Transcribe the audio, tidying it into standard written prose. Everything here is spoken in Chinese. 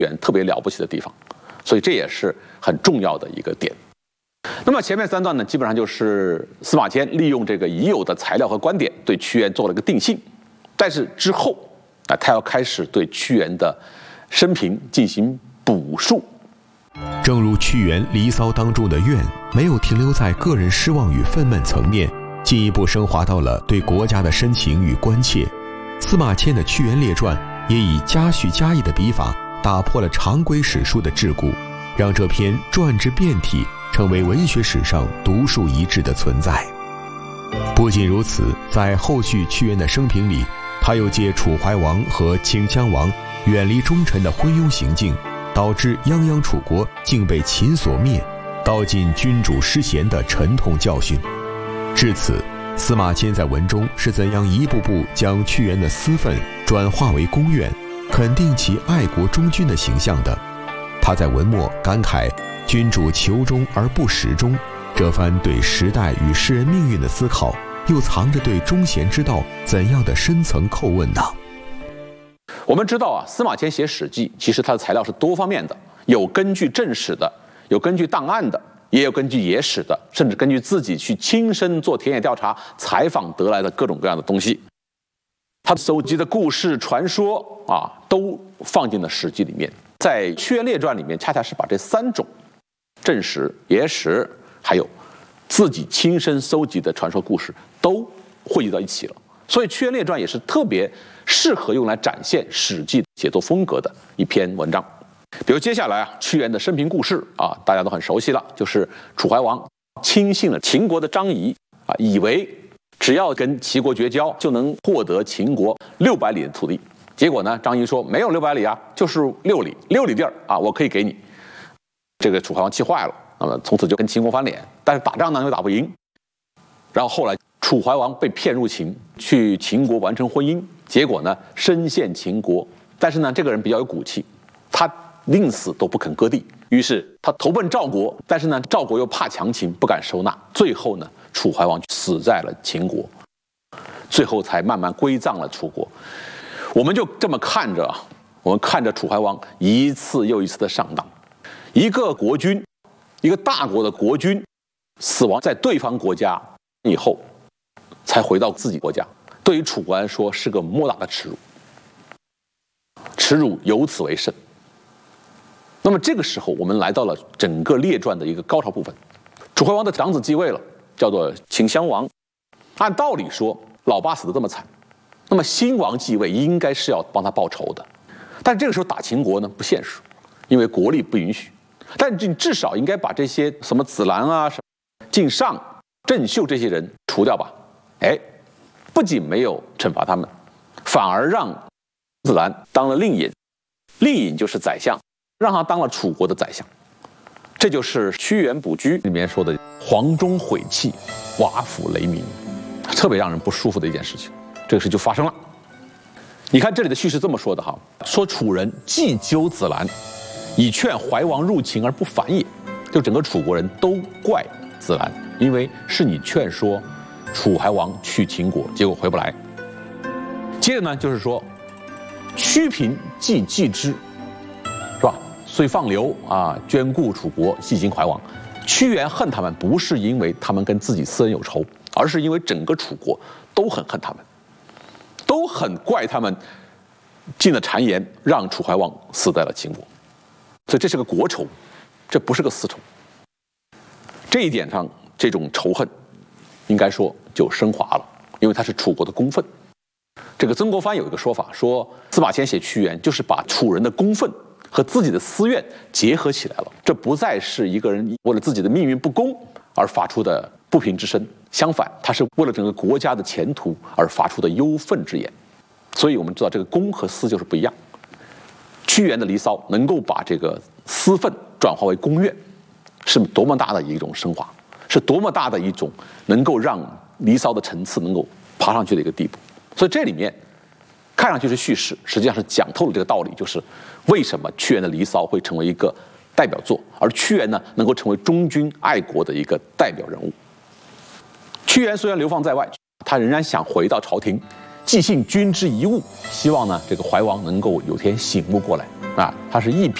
源特别了不起的地方，所以这也是很重要的一个点。那么前面3段呢，基本上就是司马迁利用这个已有的材料和观点对屈原做了个定性，但是之后他要开始对屈原的生平进行补述。 正如屈原《离骚》当中的怨没有停留在个人失望与愤懑层面，进一步升华到了对国家的深情与关切，司马迁的《屈原列传》也以加叙加议的笔法打破了常规史书的桎梏，让这篇传之变体成为文学史上独树一帜的存在。不仅如此，在后续屈原的生平里，他又借楚怀王和顷襄王远离忠臣的昏庸行径，导致泱泱楚国竟被秦所灭，道尽君主失贤的沉痛教训。至此，司马迁在文中是怎样一步步将屈原的私愤转化为公怨，肯定其爱国忠君的形象的？他在文末感慨君主求忠而不始终，这番对时代与世人命运的思考，又藏着对忠贤之道怎样的深层叩问呢？ 我们知道司马迁写《史记》，其实他的材料是多方面的，有根据正史的，有根据档案的，也有根据野史的，甚至根据自己去亲身做田野调查、采访得来的各种各样的东西。他搜集的故事、传说都放进了《史记》里面。在《屈原列传》里面，恰恰是把这3种正史、野史，还有自己亲身搜集的传说故事，都汇集到一起了。所以《屈原列传》也是特别适合用来展现《史记》写作风格的一篇文章。比如接下来屈原的生平故事大家都很熟悉了，就是楚怀王轻信了秦国的张仪以为只要跟齐国绝交就能获得秦国600里的土地。结果呢，张仪说没有600里就是6里地儿我可以给你。这个楚怀王气坏了，那么从此就跟秦国翻脸，但是打仗呢又打不赢。然后后来楚怀王被骗入秦，去秦国完成婚姻，结果呢身陷秦国。但是呢这个人比较有骨气，他宁死都不肯割地，于是他投奔赵国，但是呢赵国又怕强秦，不敢收纳。最后呢楚怀王死在了秦国，最后才慢慢归葬了楚国。我们就这么看着我们看着楚怀王一次又一次的上当，一个国君，一个大国的国君死亡在对方国家以后才回到自己国家，对于楚国来说是个莫大的耻辱，耻辱由此为甚。那么这个时候我们来到了整个列传的一个高潮部分，楚怀王的长子继位了，叫做顷襄王。按道理说老爸死得这么惨，那么新王继位应该是要帮他报仇的，但这个时候打秦国呢不现实，因为国力不允许。但你至少应该把这些什么子兰什么靳尚、郑袖这些人除掉吧。不仅没有惩罚他们，反而让子兰当了令尹，令尹就是宰相，让他当了楚国的宰相。这就是《屈原补居》里面说的黄钟毁弃，瓦釜雷鸣，特别让人不舒服的一件事情。这个事就发生了。你看这里的叙事这么说的说楚人既纠子兰，以劝怀王入秦而不反也。就整个楚国人都怪子兰，因为是你劝说楚怀王去秦国，结果回不来。接着呢就是说屈平既继之，是吧？遂放流眷顾楚国，系秦怀王。屈原恨他们不是因为他们跟自己私人有仇，而是因为整个楚国都很恨他们，都很怪他们进了谗言，让楚怀王死在了秦国。所以这是个国仇，这不是个私仇。这一点上这种仇恨应该说就升华了，因为它是楚国的公愤。这个曾国藩有一个说法，说司马迁写屈原就是把楚人的公愤和自己的私怨结合起来了，这不再是一个人为了自己的命运不公而发出的不平之声，相反他是为了整个国家的前途而发出的忧愤之言。所以我们知道这个公和私就是不一样。屈原的《离骚》能够把这个私愤转化为公怨，是多么大的一种升华，是多么大的一种能够让《离骚》的层次能够爬上去的一个地步。所以这里面看上去是叙事，实际上是讲透了这个道理，就是为什么屈原的《离骚》会成为一个代表作，而屈原呢能够成为忠君爱国的一个代表人物。屈原虽然流放在外，他仍然想回到朝廷，寄信君之一物，希望呢这个怀王能够有天醒悟过来。 啊，它是一